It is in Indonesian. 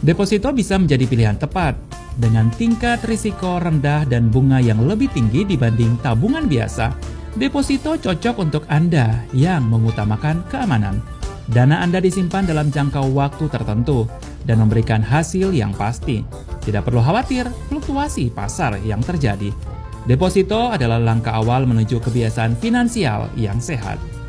Deposito bisa menjadi pilihan tepat dengan tingkat risiko rendah dan bunga yang lebih tinggi dibanding tabungan biasa. Deposito cocok untuk Anda yang mengutamakan keamanan. Dana Anda disimpan dalam jangka waktu tertentu dan memberikan hasil yang pasti. Tidak perlu khawatir fluktuasi pasar yang terjadi. Deposito adalah langkah awal menuju kebiasaan finansial yang sehat.